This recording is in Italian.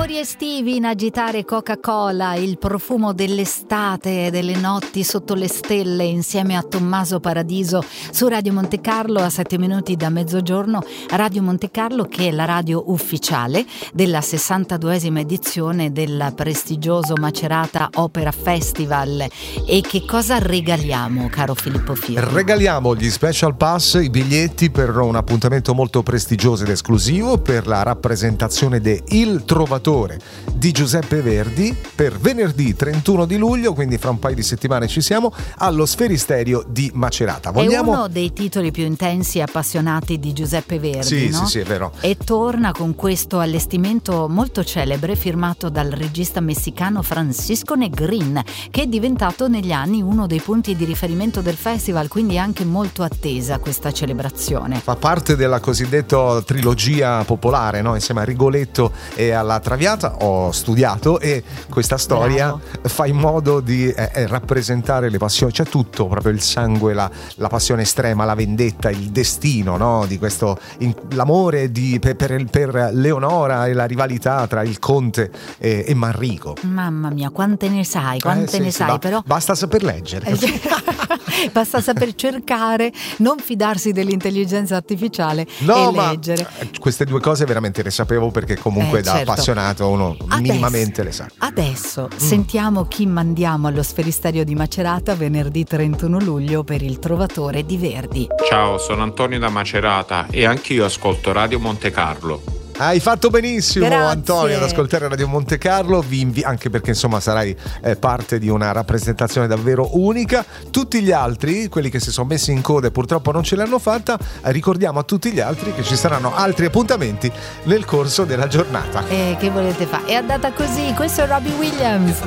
Odori estivi in agitare Coca-Cola, il profumo dell'estate, delle notti sotto le stelle insieme a Tommaso Paradiso su Radio Monte Carlo a 7 minuti da mezzogiorno. Radio Monte Carlo, che è la radio ufficiale della 62esima edizione del prestigioso Macerata Opera Festival. E che cosa regaliamo, caro Filippo Firri? Regaliamo gli special pass, i biglietti per un appuntamento molto prestigioso ed esclusivo per la rappresentazione de Il Trovatore di Giuseppe Verdi per venerdì 31 di luglio, quindi fra un paio di settimane ci siamo, allo Sferisterio di Macerata. È uno dei titoli più intensi e appassionati di Giuseppe Verdi, sì, no? Sì, è vero. E torna con questo allestimento molto celebre firmato dal regista messicano Francisco Negrin, che è diventato negli anni uno dei punti di riferimento del festival, quindi è anche molto attesa questa celebrazione. Fa parte della cosiddetta trilogia popolare, no? Insieme a Rigoletto e alla Traviata ho studiato, e questa storia fa in modo di rappresentare le passioni. C'è tutto, proprio il sangue, la passione estrema, la vendetta, il destino, no? Di questo, l'amore per Leonora e la rivalità tra il conte e Manrico. Mamma mia, quante ne sai, sai, però basta saper leggere. Basta saper cercare, non fidarsi dell'intelligenza artificiale e leggere. Queste due cose veramente le sapevo, perché comunque da appassionato uno minimamente le sa. Adesso sentiamo chi mandiamo allo Sferisterio di Macerata venerdì 31 luglio per Il Trovatore di Verdi. Ciao, sono Antonio da Macerata e anch'io ascolto Radio Monte Carlo. Hai fatto benissimo. Grazie. Antonio, ad ascoltare Radio Monte Carlo. Anche perché insomma sarai parte di una rappresentazione davvero unica. Tutti gli altri, quelli che si sono messi in coda e purtroppo non ce l'hanno fatta, ricordiamo a tutti gli altri che ci saranno altri appuntamenti nel corso della giornata. Che volete fare? È andata così. Questo è Robbie Williams.